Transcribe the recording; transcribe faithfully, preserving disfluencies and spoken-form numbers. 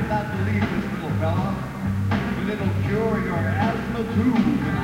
might not believe this, little fella, but it'll cure your asthma too.